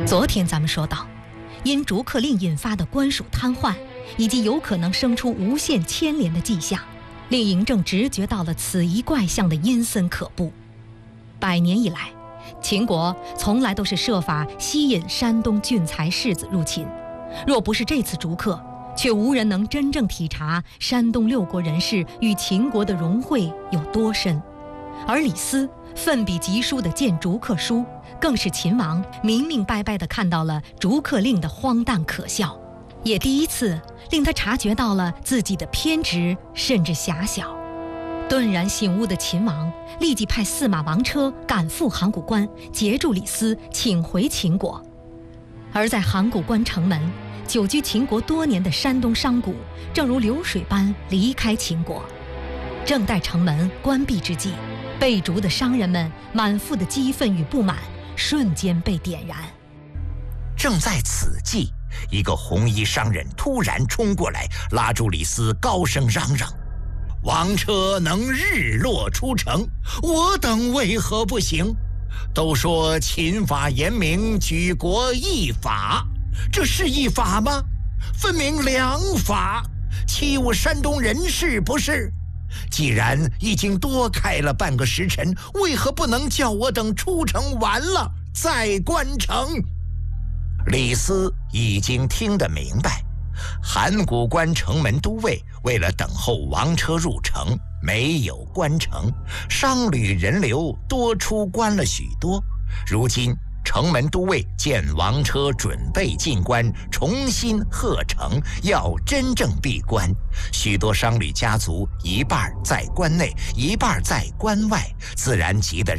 昨天咱们说到，因逐客令引发的官署瘫痪，以及有可能生出无限牵连的迹象，令嬴政直觉到了此一怪象的阴森可怖。100年以来，秦国从来都是设法吸引山东俊才士子入秦，若不是这次逐客，却无人能真正体察山东6国人士与秦国的融汇有多深。而李斯奋笔疾书的谏逐客书，更是秦王明明白白地看到了逐客令的荒诞可笑，也第一次令他察觉到了自己的偏执甚至狭小。顿然醒悟的秦王立即派司马王车赶赴函谷关，截住李斯，请回秦国。而在函谷关城门，久居秦国多年的山东商贾，正如流水般离开秦国。正待城门关闭之际，被逐的商人们满腹的激愤与不满瞬间被点燃。 正在此际，一个红衣商人突然冲过来，拉住李斯，高声嚷嚷：“王车能日落出城，我等为何不行？都说秦法严明，举国一法，这是一法吗？分明两法，欺侮山东人士不是？既然已经多开了半个时辰，为何不能叫我等出城完了再关城？”李斯已经听得明白，函谷关城门都尉为了等候王车入城，没有关城，商旅人流多出关了许多。如今城门都尉见王车准备进关，重新贺城，要真正闭关。许多商旅家族一半在关内，一半在关外，自然急得